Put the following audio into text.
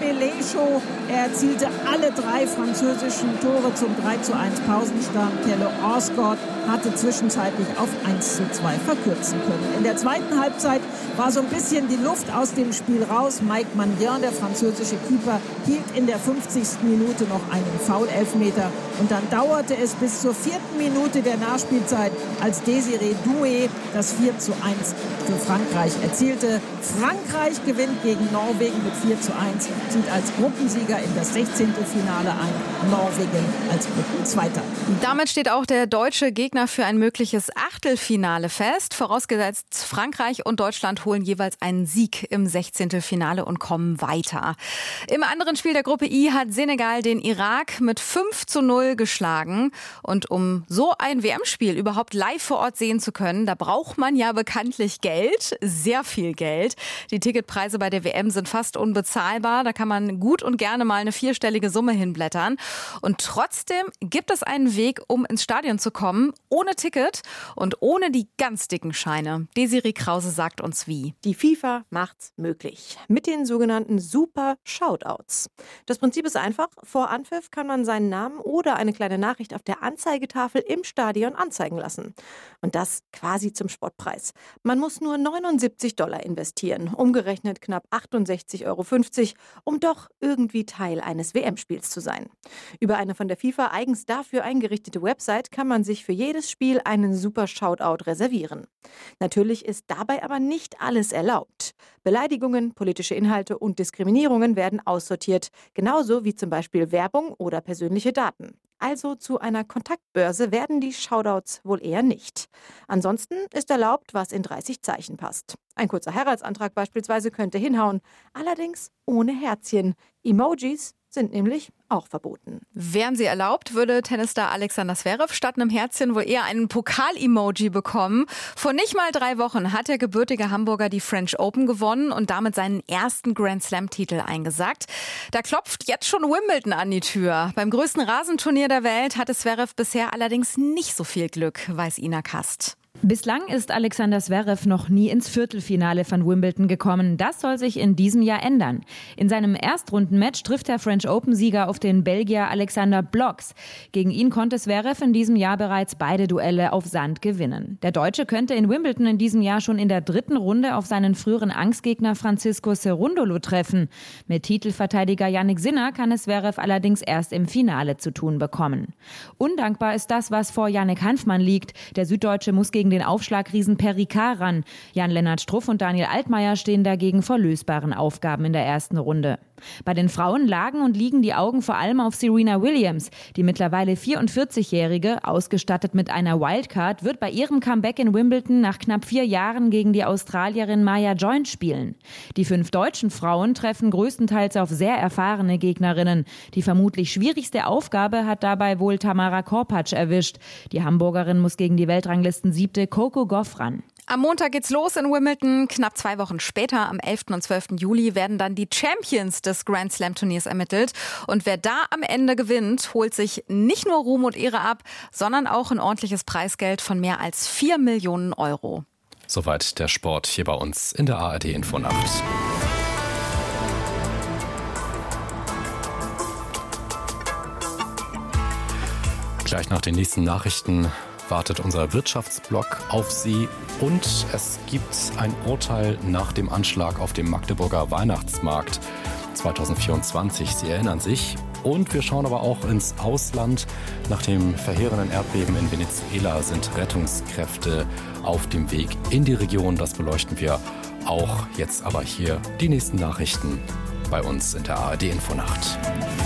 Dembélé-Show. Er erzielte alle 3 französischen Tore zum 3:1 Pausenstand. Kelle Orsgaard hatte zwischenzeitlich auf 1:2 verkürzen können. In der zweiten Halbzeit war so ein bisschen die Luft aus dem Spiel raus. Mike Mandien, der französische Keeper, hielt in der 50. Minute noch einen Foul-Elfmeter. Und dann dauerte es bis zur 4. Minute der Nachspielzeit, als Désiré Doué das 4:1 für Frankreich erzielte. Frankreich gewinnt gegen Norwegen mit 4:1, zieht als Gruppensieger in das 16. Finale ein. Norwegen als Gruppenzweiter. Damit steht auch der deutsche Gegner für ein mögliches Achtelfinale fest. Vorausgesetzt, Frankreich und Deutschland holen jeweils einen Sieg im 16. Finale und kommen weiter. Im anderen Spiel der Gruppe I hat Senegal den Irak mit 5:0 geschlagen. Und um so ein WM-Spiel überhaupt live vor Ort sehen zu können, da braucht man ja bekanntlich Geld, sehr viel Geld. Die Ticketpreise bei der WM sind fast unbezahlbar. Da kann man gut und gerne mal eine 4-stellige Summe hinblättern. Und trotzdem gibt es einen Weg, um ins Stadion zu kommen, ohne Ticket und ohne die ganz dicken Scheine. Desiree Krause sagt uns wie. Die FIFA macht's möglich mit den sogenannten Super Shoutouts. Das Prinzip ist einfach. Vor Anpfiff kann man seinen Namen oder eine kleine Nachricht auf der Anzeigetafel im Stadion anzeigen lassen. Und das quasi zum Spottpreis. Man muss nur $79 investieren, umgerechnet knapp 68,50 €, um doch irgendwie Teil eines WM-Spiels zu sein. Über eine von der FIFA eigens dafür eingerichtete Website kann man sich für jedes Spiel einen Super Shoutout reservieren. Natürlich ist dabei aber nicht alles erlaubt. Beleidigungen, politische Inhalte und Diskriminierungen werden aussortiert, genauso wie zum Beispiel Werbung oder persönliche Daten. Also zu einer Kontaktbörse werden die Shoutouts wohl eher nicht. Ansonsten ist erlaubt, was in 30 Zeichen passt. Ein kurzer Heiratsantrag beispielsweise könnte hinhauen, allerdings ohne Herzchen. Emojis sind nämlich auch verboten. Wären sie erlaubt, würde Tennisstar Alexander Zverev statt einem Herzchen wohl eher einen Pokal-Emoji bekommen. Vor nicht mal 3 Wochen hat der gebürtige Hamburger die French Open gewonnen und damit seinen ersten Grand-Slam-Titel eingesackt. Da klopft jetzt schon Wimbledon an die Tür. Beim größten Rasenturnier der Welt hatte Zverev bisher allerdings nicht so viel Glück, weiß Ina Kast. Bislang ist Alexander Zverev noch nie ins Viertelfinale von Wimbledon gekommen. Das soll sich in diesem Jahr ändern. In seinem Erstrundenmatch trifft der French Open-Sieger auf den Belgier Alexander Blocks. Gegen ihn konnte Zverev in diesem Jahr bereits beide Duelle auf Sand gewinnen. Der Deutsche könnte in Wimbledon in diesem Jahr schon in der 3. Runde auf seinen früheren Angstgegner Francisco Cerundolo treffen. Mit Titelverteidiger Jannik Sinner kann es Zverev allerdings erst im Finale zu tun bekommen. Undankbar ist das, was vor Jannik Hanfmann liegt. Der Süddeutsche muss gegen den Aufschlagriesen Per Ricard ran. Jan-Lennart Struff und Daniel Altmaier stehen dagegen vor lösbaren Aufgaben in der ersten Runde. Bei den Frauen lagen und liegen die Augen vor allem auf Serena Williams. Die mittlerweile 44-Jährige, ausgestattet mit einer Wildcard, wird bei ihrem Comeback in Wimbledon nach knapp 4 Jahren gegen die Australierin Maya Joint spielen. Die 5 deutschen Frauen treffen größtenteils auf sehr erfahrene Gegnerinnen. Die vermutlich schwierigste Aufgabe hat dabei wohl Tamara Korpatsch erwischt. Die Hamburgerin muss gegen die Weltranglisten-7. Coco Gauff ran. Am Montag geht's los in Wimbledon. Knapp 2 Wochen später, am 11. und 12. Juli, werden dann die Champions des Grand Slam Turniers ermittelt. Und wer da am Ende gewinnt, holt sich nicht nur Ruhm und Ehre ab, sondern auch ein ordentliches Preisgeld von mehr als 4 Millionen €. Soweit der Sport hier bei uns in der ARD Infonacht. Gleich nach den nächsten Nachrichten wartet unser Wirtschaftsblock auf Sie und es gibt ein Urteil nach dem Anschlag auf dem Magdeburger Weihnachtsmarkt 2024. Sie erinnern sich. Und wir schauen aber auch ins Ausland. Nach dem verheerenden Erdbeben in Venezuela sind Rettungskräfte auf dem Weg in die Region. Das beleuchten wir auch jetzt aber hier. Die nächsten Nachrichten bei uns in der ARD Infonacht.